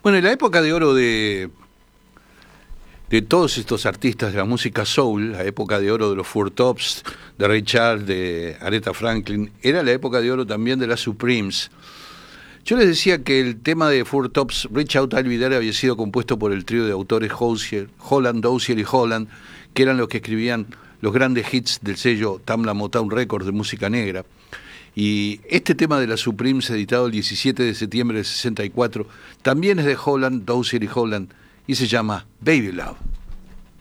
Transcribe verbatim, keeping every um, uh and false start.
Bueno, en la época de oro de, de todos estos artistas de la música soul, la época de oro de los Four Tops, de Ray Charles, de Aretha Franklin, era la época de oro también de las Supremes. Yo les decía que el tema de Four Tops, Reach Out I'll Be There, había sido compuesto por el trío de autores Hozier, Holland, Dozier y Holland, que eran los que escribían los grandes hits del sello Tamla Motown Records de música negra. Y este tema de las Supremes, editado el diecisiete de septiembre de sesenta y cuatro, también es de Holland, Dozier y Holland, y se llama Baby Love.